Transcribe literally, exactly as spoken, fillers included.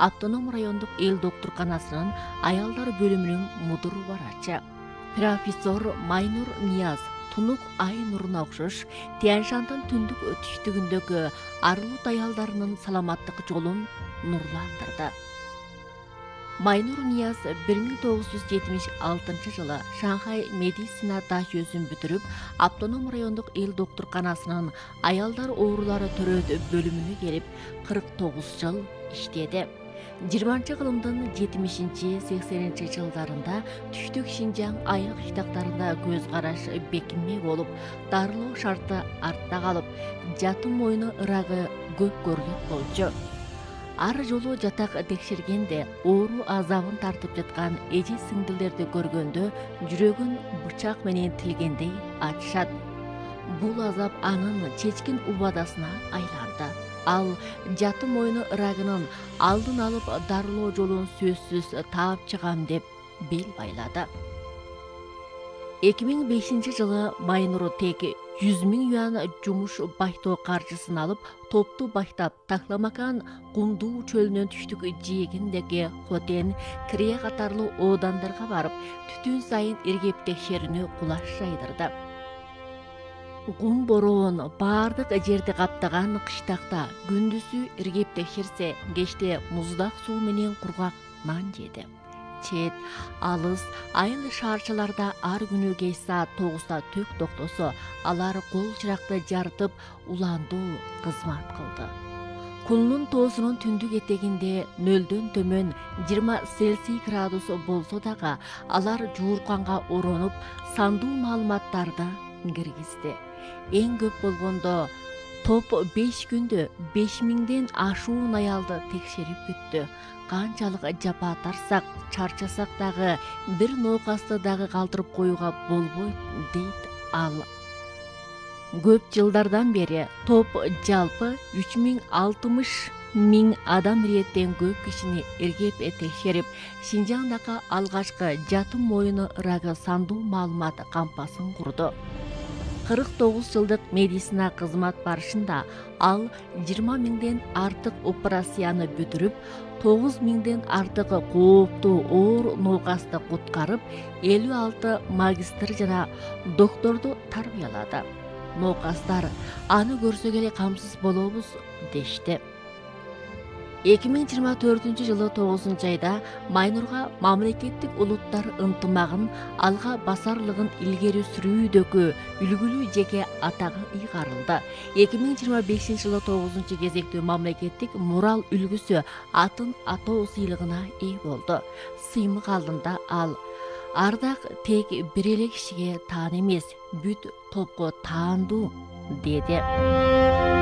Автоном райондук эл доктурканасынын аялдар бөлүмүнүн мудуру барачы. Профессор Майнур Нияз тунук ай нуруна окшош Тянь-Шаньдын түндүк түштүгүндөгү арылут аялдарынын саламаттык жолун нурландырды. Майнур Нияз бир миң тогуз жүз жетимиш алтынчы жылы Шанхай медицина дашөсүн бүтүрүп, Автоном райондук эл доктурканасынын аялдар оорулары төрөт бөлүмүнө келип, кырк тогуз жыл иштеди. жыйырманчы кылымдын жетимишинчи сексенинчи жылдарында түштүк Шинжаң айыл кыштактарында көз караш бекинме болуп, дарылоо шарты артта калып, жатым мойну ырагы көп көрүлөт болчу. Ар жолу жатак текшергенде оору азабын тартып жаткан эже сиңдилерди көргөндө жүрөгүн бычак менен тилгендей ачышат. Бул азап анын чечкин убадасына айланды. Ал жатым мойну ырагынын алдын алып дарылоо жолун сөзсүз таап чыгам деп бел байлады. эки миң бешинчи жылы Майнур тек жүз миң юан жумуш баштоо каржысын алып, топту баштап Такламакан кумдуу чөлүнүн түштүк жээгиндеги Хотен, Крие катарлуу оодандарга барып, түтүн сайын иргеп текшерүүнү кулаш жайдырды. Кум бороон баардык жерди каптаган кыштакта күндүзү иргеп текшерсе, кечте муздак суу менен кургак нан жеди. Чет, алыс, айыл шаарчаларда ар күнү кеч саат тогузда төк токтосо, алар кол чыракты жарытып, уландуу кызмат кылды. Кулдун тоосунун түндүк этегинде нөлдөн төмөн жыйырма Цельсий градус болсо дагы, алар жуурканга оронуп, сандуу маалыматтарды киргизди. Эң көп болгондо топ беш күндө беш миңден ашуун аялды текшерип бүттү. Канчалык жапа тарсак, чарчасак дагы бир ноокасты дагы калтырып коюуга болбойт, дейт ал. Көп жылдардан бери топ жалпы үч миң алтымыш миң адам иреттен көп кишини иргеп текшерип, Шинжаңдагы алгачкы жатым мойну ырагы сандуу маалымат кампасын курду. кырк тогуз жылдык медицина кызмат барышында ал жыйырма миңден артык операцияны бүтүрүп, тогуз миңден артык кооптуу оор ноокасты куткарып, элүү алты магистр жана докторду тарбиялады. Ноокастар аны көрсө эле камсыз болобуз дешти. эки миң жыйырма төртүнчү жылы тогузунчу айда Майнурга мамлекеттик улуттар ынтымагын алга басарлыгын илгери сүрүүдөгү үлгүлүү жеке атагы ыйгарылды. эки миң жыйырма бешинчи жылы тогузунчу кезектүү мамлекеттик мурал үлгүсү атын атоо сыйлыгына ээ болду. Сыймык алдында ал ардак тек бир эле кишиге таан эмес, бүт топко таандуу, деди.